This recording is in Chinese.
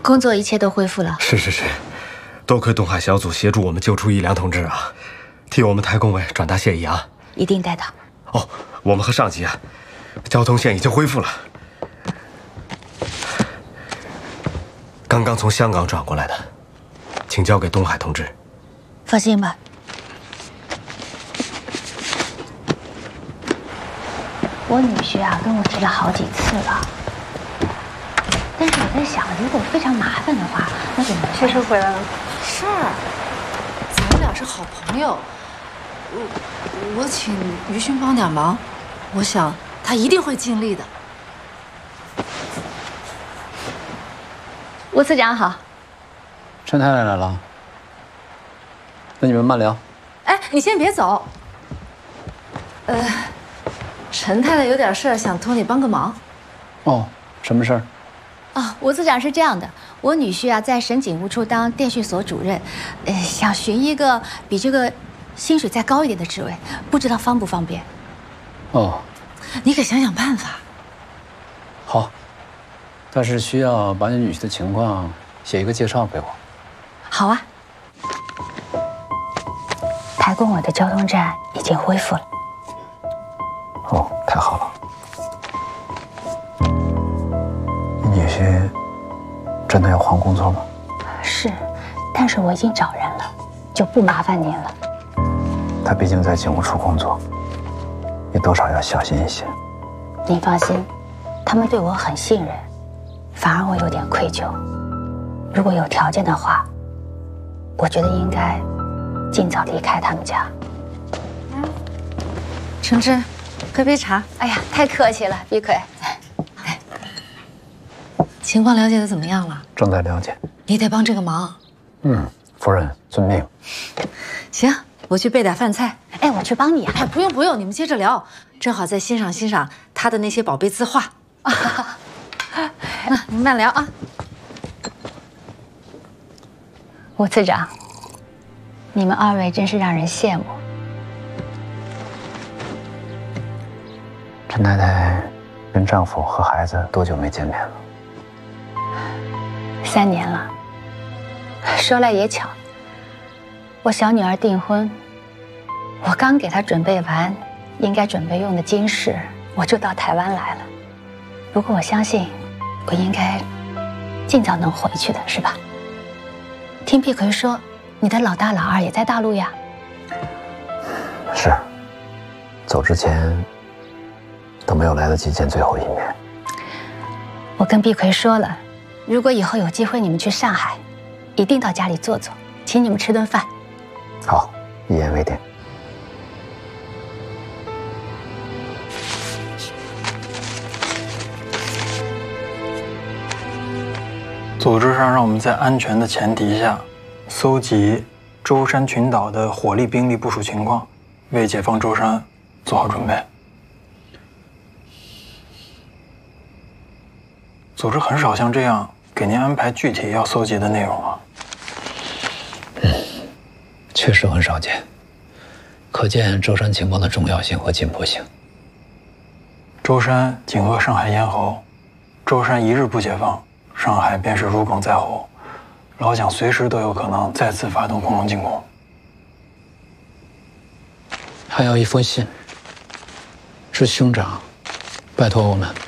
工作一切都恢复了。 是，多亏东海小组协助我们救出一良同志啊，替我们台工委转达谢意啊。 一定带到。 哦，我们和上级啊，交通线已经恢复了。刚刚从香港转过来的，请交给东海同志。 放心吧。我女婿啊跟我提了好几次了，但是我在想，如果非常麻烦的话，那怎么办？ 先生回来了。 是，咱们俩是好朋友。我请于勋帮点忙，我想他一定会尽力的。 吴次长好。 陈太太来了，那你们慢聊。 哎，你先别走。陈太太有点事儿，想托你帮个忙。 哦，什么事儿？ 啊，吴次长是这样的，我女婿啊在省警务处当电讯所主任，想寻一个比这个薪水再高一点的职位，不知道方不方便？ 哦， 你可想想办法。 好，但是需要把你女婿的情况写一个介绍给我。 好啊。台工委的交通站已经恢复了。 哦，太好了。你女婿真的要换工作吗？ 是，但是我已经找人了，就不麻烦您了。 他毕竟在警务处工作，你多少要小心一些。 您放心，他们对我很信任，反而我有点愧疚。如果有条件的话，我觉得应该尽早离开他们家。 橙汁，喝杯茶。 哎呀，太客气了，碧葵。 情况了解的怎么样了？ 正在了解。 你得帮这个忙。 夫人遵命。 行，我去备点饭菜。 哎，我去帮你啊。 哎，不用，你们接着聊，正好再欣赏他的那些宝贝字画。你们慢聊啊。 吴次长，你们二位真是让人羡慕。 陈太太跟丈夫和孩子多久没见面了 ？3年了。说来也巧，我小女儿订婚，我刚给她准备完应该准备用的金饰，我就到台湾来了。不过我相信，我应该尽早能回去的，是吧？听碧葵说，你的老大老二也在大陆呀？ 是，走之前都没有来得及见最后一面。 我跟碧葵说了，如果以后有机会你们去上海，一定到家里坐坐，请你们吃顿饭。 好，一言为定。 组织上让我们在安全的前提下，搜集舟山群岛的火力兵力部署情况，为解放舟山做好准备。组织很少像这样给您安排具体要搜集的内容啊。 确实很少见，可见舟山情报的重要性和紧迫性。 舟山紧扼上海咽喉，舟山一日不解放，上海便是如鲠在喉，老蒋随时都有可能再次发动空中进攻。 还有一封信，是兄长拜托我们